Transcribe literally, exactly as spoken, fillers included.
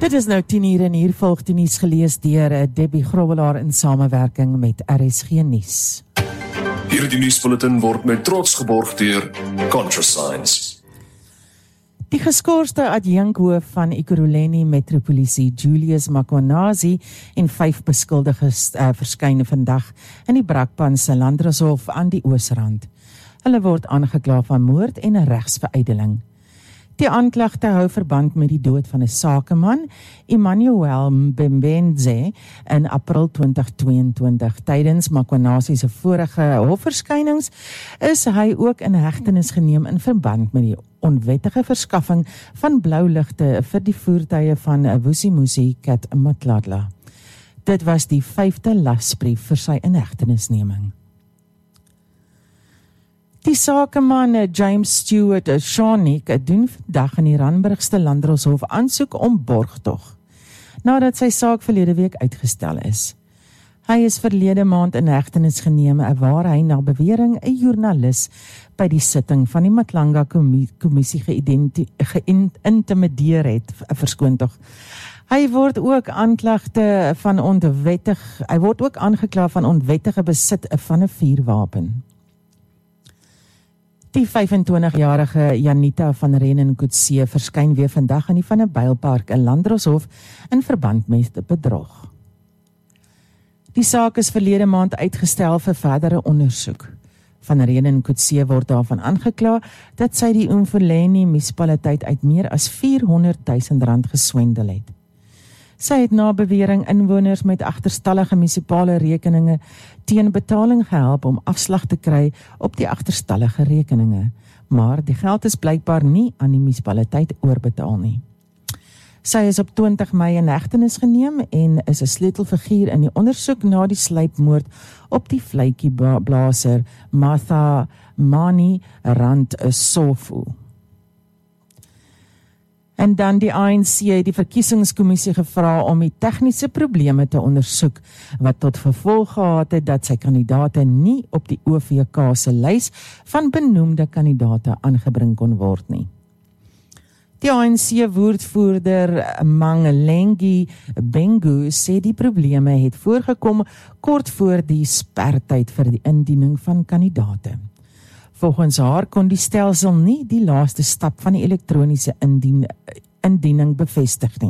Dit is nou tien uur en hier volg die nuus gelees deur Debbie Grobelaar in samewerking met R S G Nuus. Hierdie nuusbulletin word met trots geborg deur ContraScience. Die geskorste adjunkhoof van Ekurhuleni Metropolisie, Julius Makwanazi, en vyf beskuldiges uh, verskyn vandag in die Brakpan se Landdroshof aan die Oosrand. Hulle word aangekla van moord en 'n regsveruideling. Die aanklagte hou verband met die dood van 'n sakeman, Emmanuel Mbembenze, in April twintig tweeëntwintig. Tydens Makwanazi se vorige hofverskynings is hy ook in hegtenis geneem in verband met die onwettige verskaffing van blou ligte vir die voertuie van Vusimusi Cat Matladla. Dit was die vyfde lasbrief vir sy inhegtenisneming. Die sakeman James Stewart Shanik doen vandag in die Randburgse Landdroshof aansoek om borgtog, nadat sy saak verlede week uitgestel is. Hy is verlede maand in hegtenis geneem waar hy na bewering 'n joernalis by die sitting van die Matlanga kommissie geïntimideer het, verskoon tog. Hy word ook aanklagte van onwettig, hy word ook aangekla van onwettige besit van 'n vuurwapen. Die vyfentwintigjarige Janita van Renen-Coetzee verskyn weer vandag in die Van der Bijlpark in Landdroshof in verband met bedrog. Die saak is verlede maand uitgestel vir verdere ondersoek. Van Renen-Coetzee word daarvan aangekla dat sy die Ekurhuleni munisipaliteit uit meer as vierhonderdduisend rand geswendel het. Sy het na bewering inwoners met agterstallige munisipale rekeninge teen betaling gehelp om afslag te kry op die agterstallige rekeninge, maar die geld is blykbaar nie aan die munisipaliteit oorbetaal nie. Sy is op twintig Mei in hegtenis geneem en is 'n sleutelfiguur in die ondersoek na die sluipmoord op die vletjieblaser Martha Mani Rand Sofu. En dan die A N C het die verkiesingskommissie gevra om die tegniese probleme te ondersoek, wat tot gevolg gehad het dat sy kandidaate nie op die O V K se lys van benoemde kandidaate aangebring kon word nie. Die A N C-woordvoerder Mangalengi Bengu sê die probleme het voorgekom kort voor die spertyd vir die indiening van kandidaate. Volgens haar kon die stelsel nie die laaste stap van die elektroniese indien, indiening bevestig nie.